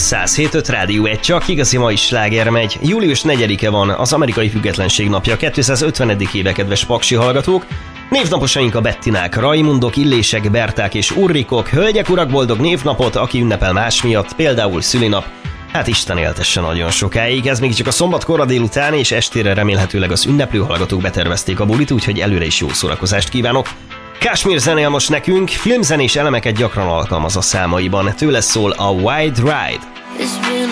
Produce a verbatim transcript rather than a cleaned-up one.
száz hét öt Rádió egy, csak igazi mai sláger megy. július negyedike van, az amerikai függetlenség napja, kétszázötvenedik éve, kedves paksi hallgatók. Névnaposaink a Bettinák, Raimundok, Illések, Berták és Urrikok. Hölgyek, urak, boldog névnapot, aki ünnepel más miatt, például szülinap. Hát Isten éltesse nagyon sokáig, ez még csak a szombat kora délután, és estére remélhetőleg az ünneplő hallgatók betervezték a bulit, úgyhogy előre is jó szórakozást kívánok. Kashmir zenél most nekünk, filmzenés elemeket gyakran alkalmaz a számaiban, tőle szól a Wild Ride.